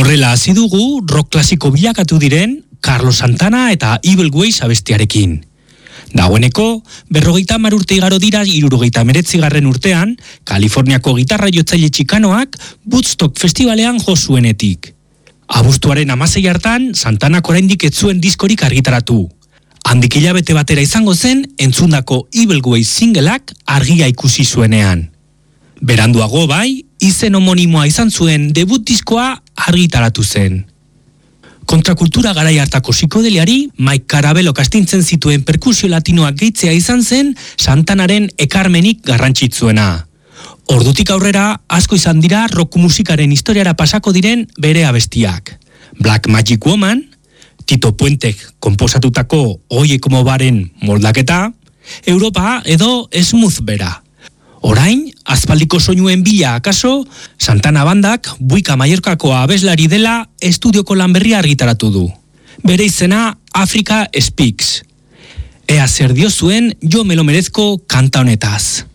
Horrela hasi dugu rock klasiko bilakatu diren Carlos Santana eta Evil Ways abestiarekin. Dagoeneko, 50 urte igaro dira 79. urtean, Kaliforniako gitarra jotzaile txikanoak Woodstock festivalean jo zuenetik. Abuztuaren 16 hartan, Santanak oraindik ez zuen diskorik argitaratu. Handik hilabete batera izango zen, entzundako Evil Ways singleak argia ikusi zuenean. Beranduago bai, izen homonimoa izan zuen debut diskoa argitaratu zen. Kontrakultura garai hartako psikodeliari Mike Carabello kastintzen zituen perkusio latinoak gehitzea izan zen Santanaren ekarmenik garrantzitsuena. Ordutik aurrera asko izan dira rock musikaren historiara pasako diren bere abestiak. Black Magic Woman, Tito Puentek konposatutako Oye Como Baren moldaketa, Europa edo Smooth bera. Orain, aspaldiko soinuen bila akaso, Santana bandak Buika Mallorcako abeslari dela estudioko lan berria argitaratu du. Bere izena Africa Speaks. Ea zer diozuen Jo Me Lo Merezko kanta honetaz.